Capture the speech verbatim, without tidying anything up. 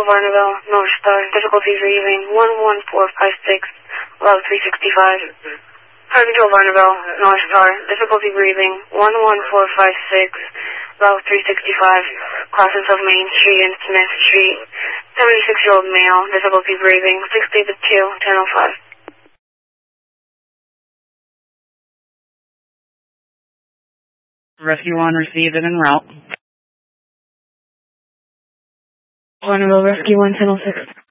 Varnaville, North Star, difficulty breathing, one one four five six, level three sixty-five. Fire Control Varnaville, North Star, difficulty breathing, one one four five six, level three sixty-five, crosses of Main Street and Smith Street. seventy-six-year-old male, difficulty breathing, sixty to two, ten oh five. Rescue one received and en route. Varnaville, Rescue one, ten oh six.